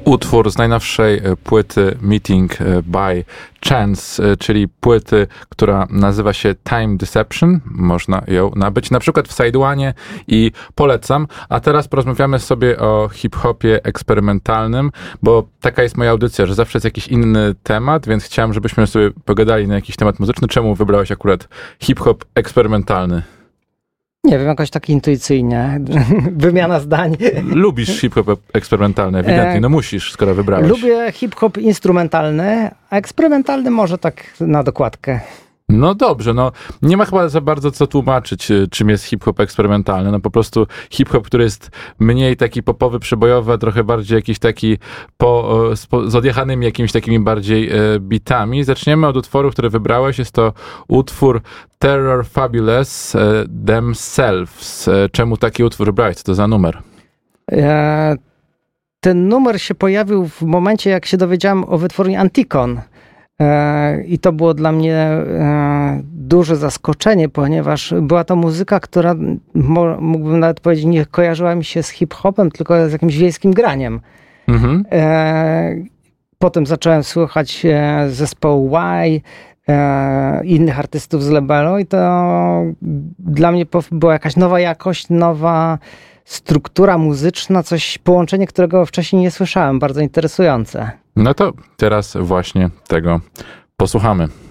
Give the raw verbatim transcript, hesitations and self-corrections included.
Utwór z najnowszej płyty Meeting by Chance, czyli płyty, która nazywa się Time Deception. Można ją nabyć na przykład w Side One i polecam. A teraz porozmawiamy sobie o hip-hopie eksperymentalnym, bo taka jest moja audycja, że zawsze jest jakiś inny temat, więc chciałem, żebyśmy sobie pogadali na jakiś temat muzyczny. Czemu wybrałeś akurat hip-hop eksperymentalny? Nie wiem, jakoś tak intuicyjnie. Wymiana zdań. Lubisz hip-hop eksperymentalny, ewidentnie. No musisz, skoro wybrałeś. Lubię hip-hop instrumentalny, a eksperymentalny może tak na dokładkę. No dobrze, no nie ma chyba za bardzo co tłumaczyć, czym jest hip-hop eksperymentalny. No po prostu hip-hop, który jest mniej taki popowy, przebojowy, a trochę bardziej jakiś taki po, z, z odjechanymi jakimiś takimi bardziej e, bitami. Zaczniemy od utworu, który wybrałeś. Jest to utwór Terror Fabulous e, Themselves. E, czemu taki utwór wybrałeś? Co to za numer? E, ten numer się pojawił w momencie, jak się dowiedziałem o wytwórni Anticon. I to było dla mnie duże zaskoczenie, ponieważ była to muzyka, która, mógłbym nawet powiedzieć, nie kojarzyła mi się z hip-hopem, tylko z jakimś wiejskim graniem. Mhm. Potem zacząłem słuchać zespołu Y, innych artystów z labelu i to dla mnie była jakaś nowa jakość, nowa struktura muzyczna, coś, połączenie, którego wcześniej nie słyszałem, bardzo interesujące. No to teraz właśnie tego posłuchamy.